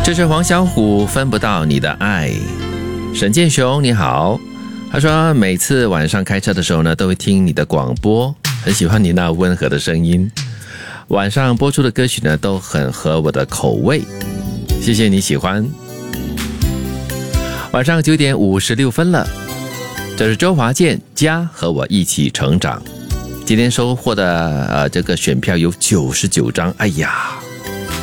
这是黄小琥分不到你的爱。沈建雄你好，他说每次晚上开车的时候呢，都会听你的广播，很喜欢你那温和的声音，晚上播出的歌曲呢都很合我的口味，谢谢你喜欢。晚上9点56分了，这是周华健家和我一起成长，今天收获的这个选票有99张，哎呀，